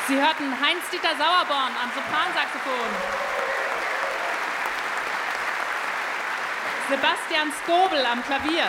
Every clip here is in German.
Sie hörten Heinz-Dieter Sauerborn am Sopransaxophon, Sebastian Skobel am Klavier,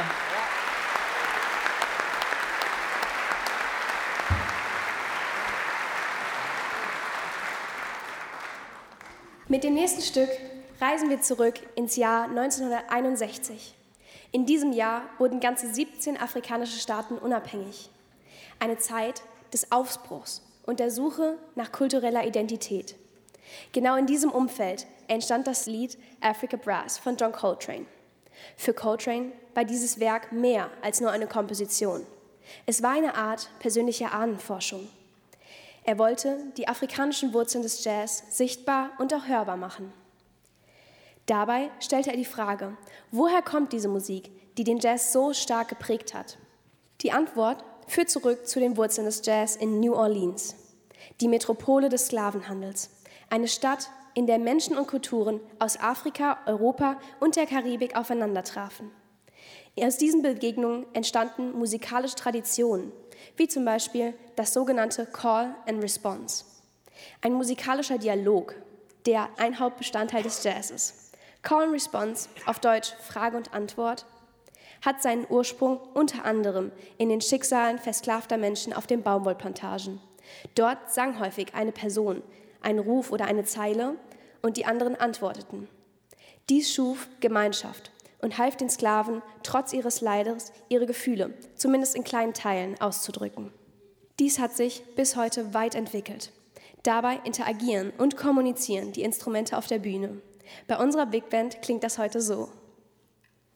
Mit dem nächsten Stück reisen wir zurück ins Jahr 1961. In diesem Jahr wurden ganze 17 afrikanische Staaten unabhängig. Eine Zeit des Aufbruchs und der Suche nach kultureller Identität. Genau in diesem Umfeld entstand das Lied Africa Brass von John Coltrane. Für Coltrane war dieses Werk mehr als nur eine Komposition. Es war eine Art persönlicher Ahnenforschung. Er wollte die afrikanischen Wurzeln des Jazz sichtbar und auch hörbar machen. Dabei stellte er die Frage, woher kommt diese Musik, die den Jazz so stark geprägt hat? Die Antwort führt zurück zu den Wurzeln des Jazz in New Orleans, die Metropole des Sklavenhandels, eine Stadt, in der Menschen und Kulturen aus Afrika, Europa und der Karibik aufeinandertrafen. Aus diesen Begegnungen entstanden musikalische Traditionen, wie zum Beispiel das sogenannte Call and Response, ein musikalischer Dialog, der ein Hauptbestandteil des Jazz ist. Call and Response, auf Deutsch Frage und Antwort, hat seinen Ursprung unter anderem in den Schicksalen versklavter Menschen auf den Baumwollplantagen. Dort sang häufig eine Person einen Ruf oder eine Zeile und die anderen antworteten. Dies schuf Gemeinschaft und half den Sklaven, trotz ihres Leides, ihre Gefühle, zumindest in kleinen Teilen, auszudrücken. Dies hat sich bis heute weit entwickelt. Dabei interagieren und kommunizieren die Instrumente auf der Bühne. Bei unserer Big Band klingt das heute so.